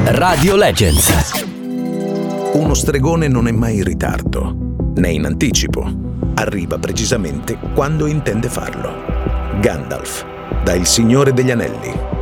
Radio Legends. Uno stregone non è mai in ritardo, né in anticipo. Arriva precisamente quando intende farlo. Gandalf, da Il Signore degli Anelli.